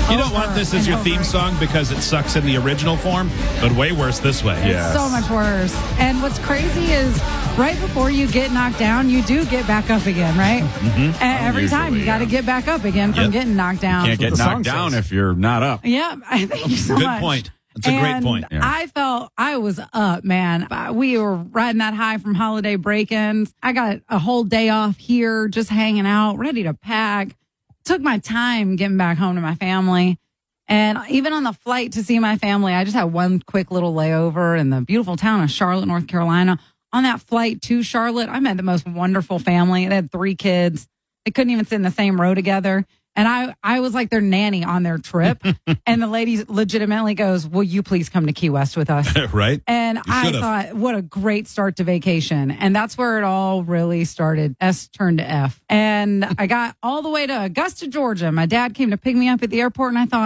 You don't want this as your theme song because it sucks in the original form, but way worse this way. It's so much worse. And what's crazy is right before you get knocked down, you do get back up again, right? Mm-hmm. And every time you got to get back up again from getting knocked down. Can't get knocked down if you're not up. Yeah, thank you so Good much. point. That's a great point. Yeah. I felt I was up, man. We were riding that high from holiday break-ins. I got a whole day off here, just hanging out, ready to pack. Took my time getting back home to my family. And even on the flight to see my family, I just had one quick little layover in the beautiful town of Charlotte, North Carolina. On that flight to Charlotte, I met the most wonderful family. They had 3 kids. They couldn't even sit in the same row together. And I was like their nanny on their trip. And the lady legitimately goes, will you please come to Key West with us? Right. And I thought, what a great start to vacation. And that's where it all really started. S turned to F. And I got all the way to Augusta, Georgia. My dad came to pick me up at the airport, and I thought,